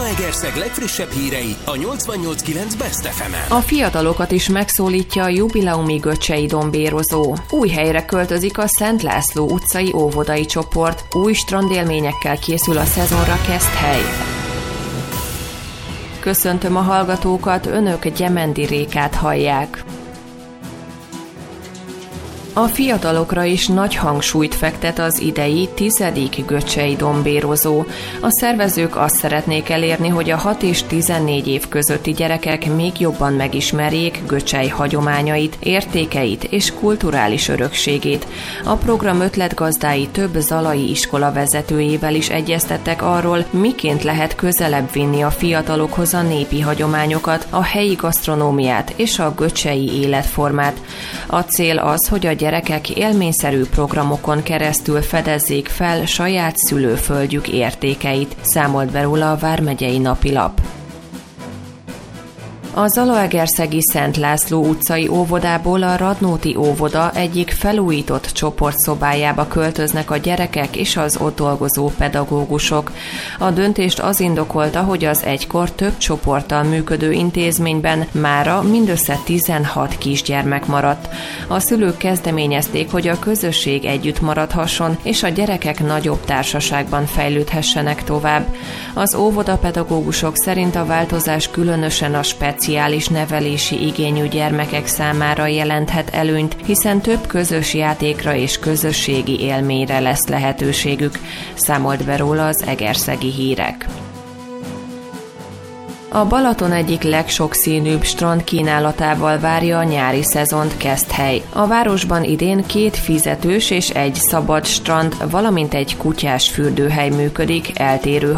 Zalaegerszeg legfrissebb hírei a 88.9 Best FM-en. A fiatalokat is megszólítja a jubileumi göcsei dombérozó. Új helyre költözik a Szent László utcai óvodai csoport. Új strandélményekkel készül a szezonra Keszthely. Köszöntöm a hallgatókat, önök Gyemendi Rékát hallják. A fiatalokra is nagy hangsúlyt fektet az idei 10. göcsei dombérozó. A szervezők azt szeretnék elérni, hogy a 6 és 14 év közötti gyerekek még jobban megismerjék Göcsej hagyományait, értékeit és kulturális örökségét. A program ötletgazdái több zalai iskola vezetőjével is egyeztettek arról, miként lehet közelebb vinni a fiatalokhoz a népi hagyományokat, a helyi gasztronómiát és a göcsei életformát. A cél az, hogy a gyerekek élményszerű programokon keresztül fedezzék fel saját szülőföldjük értékeit, számolt be róla a Vármegyei Napilap. A zalaegerszegi Szent László utcai óvodából a Radnóti óvoda egyik felújított csoportszobájába költöznek a gyerekek és az ott dolgozó pedagógusok. A döntést az indokolta, hogy az egykor több csoporttal működő intézményben mára mindössze 16 kisgyermek maradt. A szülők kezdeményezték, hogy a közösség együtt maradhasson, és a gyerekek nagyobb társaságban fejlődhessenek tovább. Az óvodapedagógusok szerint a változás különösen a speciális nevelési igényű gyermekek számára jelenthet előnyt, hiszen több közös játékra és közösségi élményre lesz lehetőségük, számolt be róla az Egerszegi Hírek. A Balaton egyik legsokszínűbb strand kínálatával várja a nyári szezont Keszthely. A városban idén 2 fizetős és 1 szabad strand, valamint egy kutyás fürdőhely működik eltérő